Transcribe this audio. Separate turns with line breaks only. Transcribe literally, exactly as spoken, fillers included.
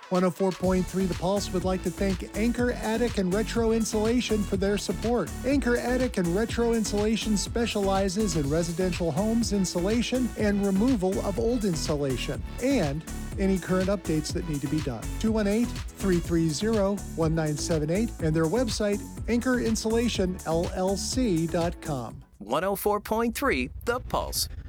one oh four point three The Pulse would like to thank Anchor Attic and Retro Insulation for their support. Anchor Attic and Retro Insulation specializes in residential homes insulation and removal of old insulation and any current updates that need to be done. two one eight, three three zero, one nine seven eight and their website, anchor insulation l l c dot com.
one oh four point three The Pulse.